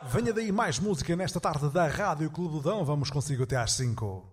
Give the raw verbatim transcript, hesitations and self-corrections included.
Venha daí mais música nesta tarde da Rádio Clube do Dão. Vamos consigo até às cinco.